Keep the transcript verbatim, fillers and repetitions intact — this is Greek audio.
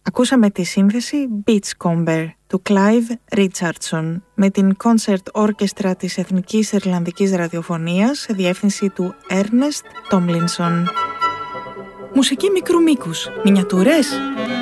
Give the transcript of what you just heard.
Ακούσαμε τη σύνθεση Beachcomber του Clive Richardson με την Concert Orchestra της Εθνικής Ιρλανδικής Ραδιοφωνίας σε διεύθυνση του Ernest Tomlinson. Μουσική μικρού μήκους, μινιατούρες.